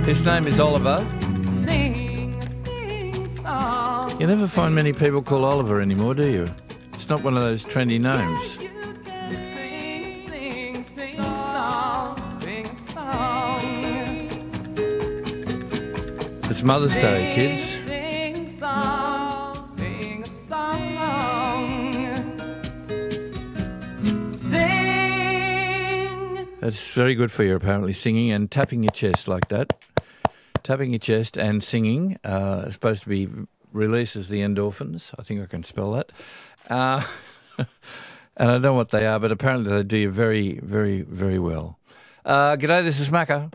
His name is Oliver. Sing, sing song. You never find many people called Oliver anymore, do you? It's not one of those trendy names. You can sing, sing, sing song, sing a song. It's Mother's Day, kids. Sing song, sing a song. Sing. It's very good for you, apparently, singing and tapping your chest like that. Tapping your chest and singing is supposed to be releases the endorphins. I think I can spell that. And I don't know what they are, but apparently they do you very, very, very well. G'day, this is Macca.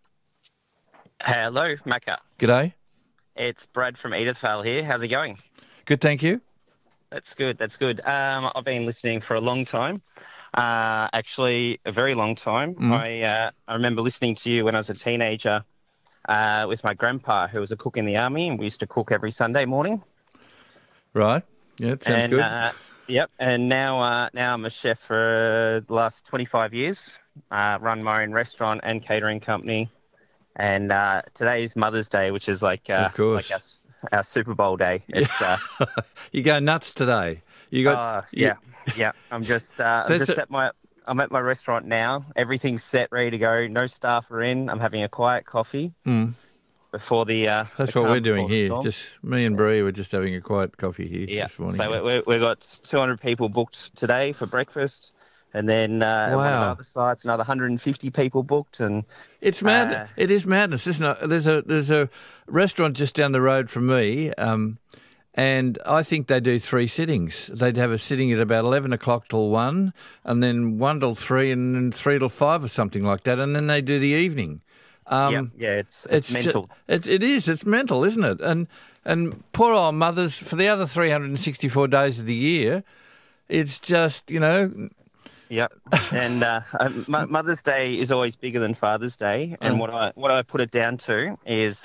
Hello, Macca. G'day. It's Brad from Edithvale here. How's it going? Good, thank you. That's good. That's good. I've been listening for a long time. Actually, a very long time. I remember listening to you when I was a teenager with my grandpa, who was a cook in the army, and we used to cook every Sunday morning. Right. Yeah, it sounds good. Yep. And now I'm a chef for the last 25 years. Run my own restaurant and catering company. And today's Mother's Day, which is like Of course. our Super Bowl day. It's, You go nuts today. You got yeah. I'm just at my restaurant now. Everything's set, ready to go. No staff are in. I'm having a quiet coffee before the. That's the what calm we're doing before the here. storm. Just me and Bree were just having a quiet coffee here this morning. So we've got 200 people booked today for breakfast, and then at one of the other sites, another 150 people booked, and It's mad. It is madness, isn't it? There's a restaurant just down the road from me, and I think they do 3 sittings. They'd have a sitting at about 11 o'clock till 1, and then 1 till 3, and then 3 till 5 or something like that, and then they do the evening. It's mental. It is. It's mental, isn't it? And poor old mothers, for the other 364 days of the year, it's just, Yep. And Mother's Day is always bigger than Father's Day. And what I put it down to is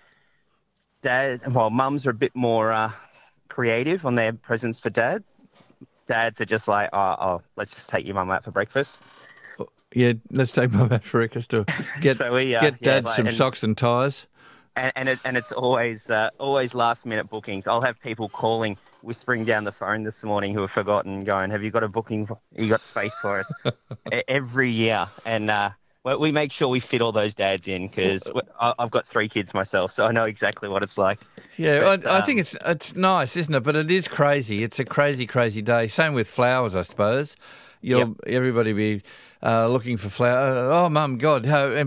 mums are a bit more creative on their presents for dad. Dads are just like, oh, let's just take your mum out for breakfast. Yeah, let's take Mum out for breakfast to get Dad some socks and ties. And it's always last minute bookings. I'll have people calling, whispering down the phone this morning who have forgotten, going, "Have you got a booking? You got space for us?" Every year, and we make sure we fit all those dads in because I've got 3 kids myself, so I know exactly what it's like. Yeah, but, I think it's nice, isn't it? But it is crazy. It's a crazy, crazy day. Same with flowers, I suppose. Everybody be looking for flowers. Oh, Mum, God,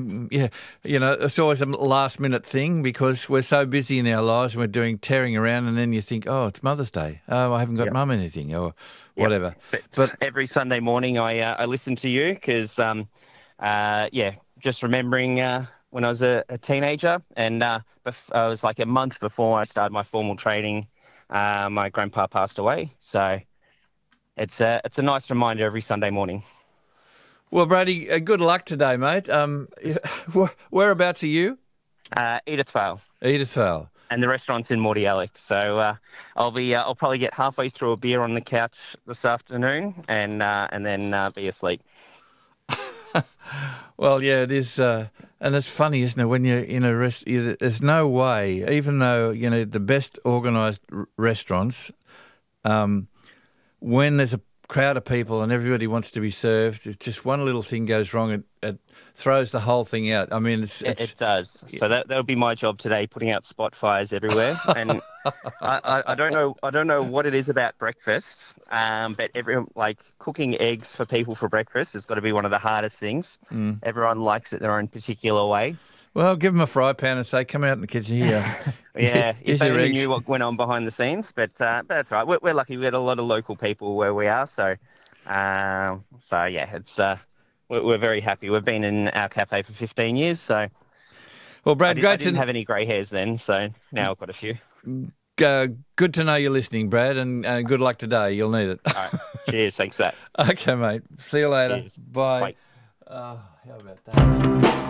it's always a last-minute thing because we're so busy in our lives and we're tearing around, and then you think, oh, it's Mother's Day. Oh, I haven't got Mum anything or whatever. But every Sunday morning I listen to you because, just remembering when I was a teenager and I was like a month before I started my formal training, my grandpa passed away. So it's a nice reminder every Sunday morning. Well, Brady, good luck today, mate. Whereabouts are you? Edithvale. Edithvale. And the restaurant's in Mordialloc. So I'll probably get halfway through a beer on the couch this afternoon and then be asleep. Well, yeah, it is, and it's funny, isn't it? When you're in a there's no way, even though the best organised restaurants, when there's a crowd of people and everybody wants to be served, it's just one little thing goes wrong, it throws the whole thing out. I mean, it does. So that'll be my job today, putting out spot fires everywhere. And I don't know what it is about breakfast, but cooking eggs for people for breakfast has got to be one of the hardest things. Everyone likes it their own particular way. Well, give them a fry pan and say, "Come out in the kitchen here." Yeah, if they only knew what went on behind the scenes, but that's right. We're lucky. We got a lot of local people where we are, so it's we're very happy. We've been in our cafe for 15 years, so. Well, Brad, I didn't have any grey hairs then, so now I've got a few. Good to know you're listening, Brad, and good luck today. You'll need it. All right. Cheers. Thanks for that. Okay, mate. See you later. Cheers. Bye. Bye. How about that?